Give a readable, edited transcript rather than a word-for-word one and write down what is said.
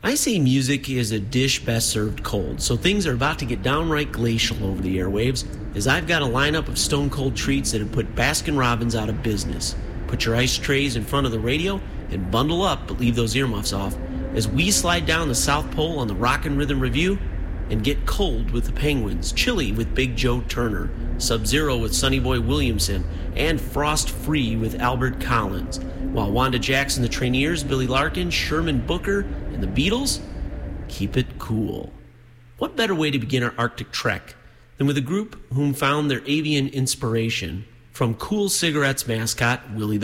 I say music is a dish best served cold, so things are about to get downright glacial over the airwaves, as I've got a lineup of stone cold treats that have put Baskin-Robbins out of business. Put your ice trays in front of the radio and bundle up, but leave those earmuffs off, as we slide down the South Pole on the Rockin' Rhythm Review and get cold with the Penguins, chilly with Big Joe Turner, Sub-Zero with Sonny Boy Williamson, and frost-free with Albert Collins, while Wanda Jackson, the Traineers, Billy Larkin, Sherman Booker, and the Beatles keep it cool. What better way to begin our Arctic trek than with a group whom found their avian inspiration from Cool Cigarettes mascot Willie the